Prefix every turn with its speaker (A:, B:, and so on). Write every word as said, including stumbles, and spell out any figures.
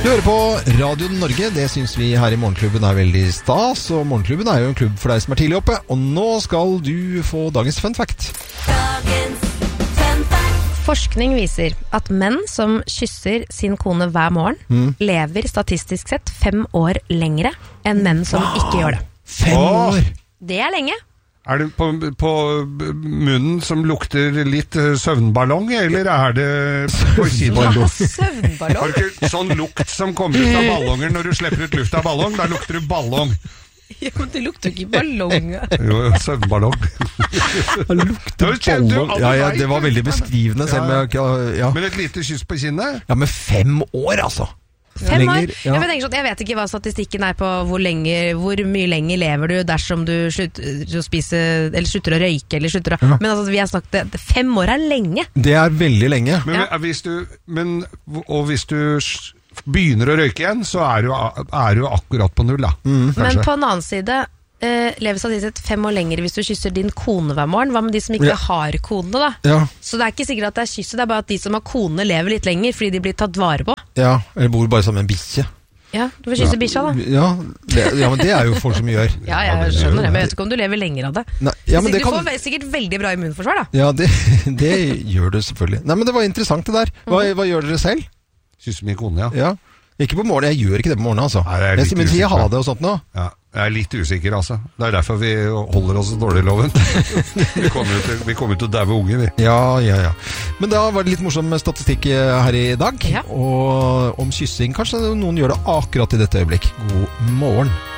A: Du hører på Radio Norge, det synes vi her i Morgenklubben er veldig stas, og Morgenklubben er jo en klubb for deg som er tidlig oppe, og nå skal du få dagens fun fact.
B: Dagens fun fact.
C: Forskning viser at menn som kysser sin kone hver morgen, mm. lever statistisk sett fem år lengre enn menn som wow. ikke gjør det.
A: Fem år?
C: Det er lenge.
D: Er det på, på munnen som lukter litt søvnballong, eller er det på siden?
C: Søvnballong?
D: Har du ikke sånn lukt som kommer ut av ballonger når du slipper ut luft av ballong? Da lukter du ballong.
C: Ja, men det lukter ikke ballong.
D: Jo, søvnballong.
A: Det lukter ballong. Ja, ja, det var veldig beskrivende. Selv med, ja, ja.
D: Men et lite kyss på kinnet?
A: Ja, med fem år, altså.
C: Fem
A: lenger,
C: år?
A: ja.
C: Jeg, vet sånn, jeg vet ikke hva statistikken er på hvor, lenge, hvor mye lenger lever du dersom du slutter å spise, eller slutter å røyke, eller slutter å... Ja. Men altså, vi har snakket, fem år er lenge.
A: Det er veldig lenge.
D: Men,
C: ja.
D: hvis du, men, og hvis du begynner å røyke igjen, så er du, er du akkurat på null, da.
A: Mm,
C: men på en annen side... Uh, lever statistisk fem år lenger hvis du kysser din kone hver morgen. Hva med de som ikke ja. har kone da?
A: Ja.
C: Så det er ikke sikkert at det er kysset, det er bare at de som har kone lever litt lenger fordi de blir tatt vare på.
A: Ja, eller bor bare sammen med en bikkje.
C: Ja, du får kysse ja. bikkja da.
A: Ja, det, ja, men det er jo folk som gjør.
C: Ja, jeg skjønner det, men jeg vet ikke om du lever lenger av det.
A: Nei, ja, men
C: du
A: det kan...
C: får sikkert veldig bra immunforsvar da.
A: Ja, det, det gjør du selvfølgelig. Nei, men det var interessant det der. Hva, hva gjør dere selv?
D: Kysse min kone, ja.
A: Ja. Ikke på morgenen, jeg gjør ikke det på morgenen altså.
D: Nei, jeg,
A: jeg sier ha det og sånt nå.
D: Ja, jeg er litt usikker altså. Det er derfor vi holder oss dårlig i loven. vi kommer jo til, vi kommer til å daue unge, vi.
A: Ja, ja, ja. Men da var det litt morsom statistikk her i dag.
C: Ja.
A: Og om kyssing, kanskje noen gjør det akkurat i dette øyeblikk. God morgen.